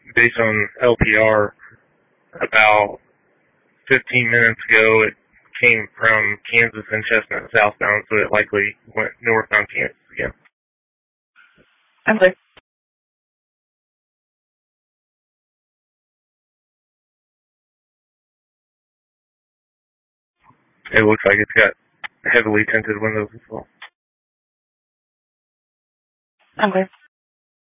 based on LPR, about 15 minutes ago, it came from Kansas and Chestnut southbound, so it likely went northbound Kansas again. Okay. It looks like it's got heavily tinted windows as well. Okay.